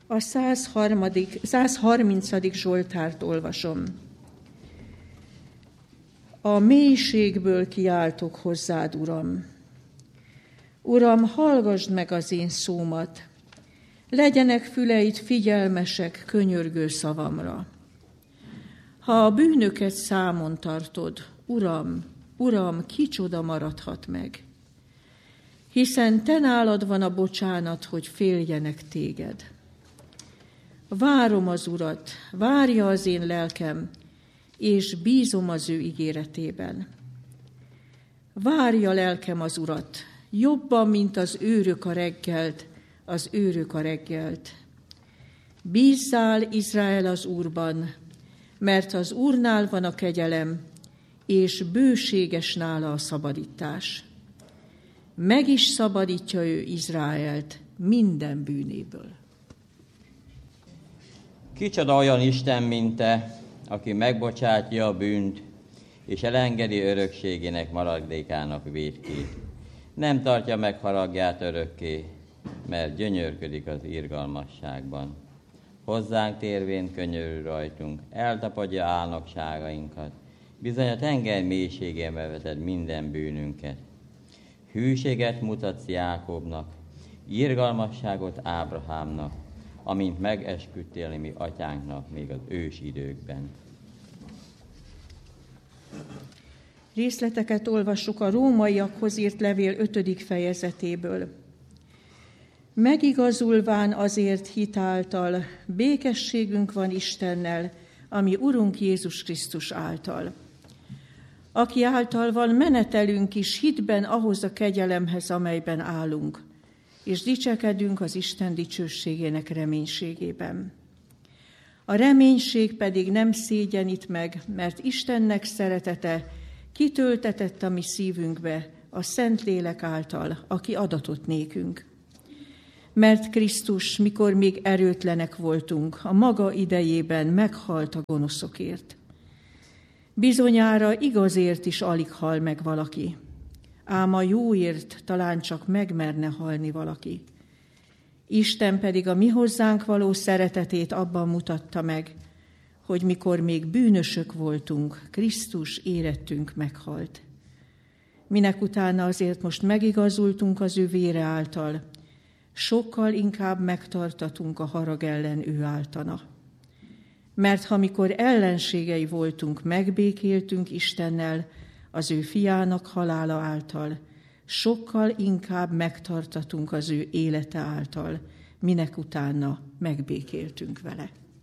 A 130. Zsoltárt olvasom. A mélységből kiáltok hozzád, Uram. Uram, hallgasd meg az én szómat, legyenek füleid figyelmesek könyörgő szavamra. Ha a bűnöket számon tartod, Uram, kicsoda maradhat meg? Hiszen te nálad van a bocsánat, hogy féljenek téged. Várom az Urat, várja az én lelkem, és bízom az ő ígéretében. Várja lelkem az Urat, jobban, mint az őrök a reggelt. Bízzál, Izrael, az Úrban, mert az Úrnál van a kegyelem, és bőséges nála a szabadítás. Meg is szabadítja ő Izraelt minden bűnéből. Kicsoda olyan Isten, mint te, aki megbocsátja a bűnt, és elengedi örökségének maradékának vétkét. Nem tartja meg haragját örökké, mert gyönyörködik az irgalmasságban. Hozzánk térvén könyörül rajtunk, eltapadja álnokságainkat, bizony a tenger mélységébe veted minden bűnünket. Hűséget mutatsz Jákobnak, irgalmasságot Ábrahámnak, amint megesküdtél mi atyánknak még az ős időkben. Részleteket olvassuk a Rómaiakhoz írt levél 5. fejezetéből. Megigazulván azért hit által, békességünk van Istennel, ami Urunk Jézus Krisztus által. Aki által van menetelünk is hitben ahhoz a kegyelemhez, amelyben állunk, és dicsekedünk az Isten dicsőségének reménységében. A reménység pedig nem szégyenít meg, mert Istennek szeretete kitöltetett a mi szívünkbe a Szentlélek által, aki adatott nékünk. Mert Krisztus, mikor még erőtlenek voltunk, a maga idejében meghalt a gonoszokért. Bizonyára igazért is alig hal meg valaki, ám a jóért talán csak megmerne halni valaki. Isten pedig a mi hozzánk való szeretetét abban mutatta meg, hogy mikor még bűnösök voltunk, Krisztus érettünk meghalt. Minek utána azért most megigazultunk az ő vére által, sokkal inkább megtartatunk a harag ellen ő általa. Mert ha mikor ellenségei voltunk, megbékéltünk Istennel az ő fiának halála által, sokkal inkább megtartatunk az ő élete által, minek utána megbékéltünk vele.